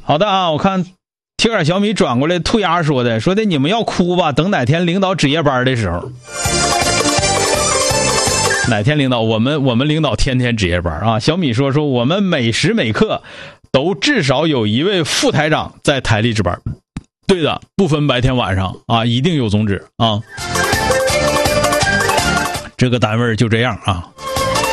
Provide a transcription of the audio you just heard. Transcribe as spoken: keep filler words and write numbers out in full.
好的啊，我看铁杆小米转过来兔丫说的，说的你们要哭吧，等哪天领导值夜班的时候。哪天领导？我们我们领导天天值夜班啊。小米说说我们每时每刻都至少有一位副台长在台里值班。对的，不分白天晚上啊，一定有宗旨啊。这个单位就这样啊。